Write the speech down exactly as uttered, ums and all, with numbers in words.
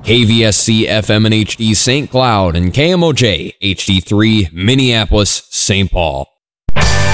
K V S C F M and H D Saint Cloud, and K M O J H D three Minneapolis, Saint Paul.